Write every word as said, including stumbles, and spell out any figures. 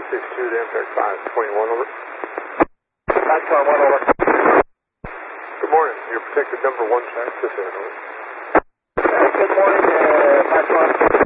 six two to impact five twenty-one, over. five twenty-one, over. Good morning. You're protected number one, track to over. Uh, good morning, uh, five twenty-one.